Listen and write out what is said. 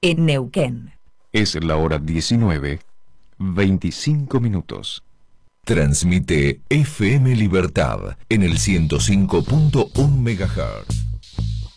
en Neuquén. Es la hora 19:25. Transmite FM Libertad en el 105.1 MHz.